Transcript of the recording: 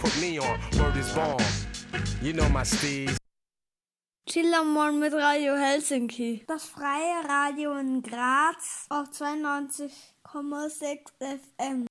put me on. Word is born. You know my steez. Chillermorgen mit Radio Helsinki. Das freie Radio in Graz auf 92,6 FM.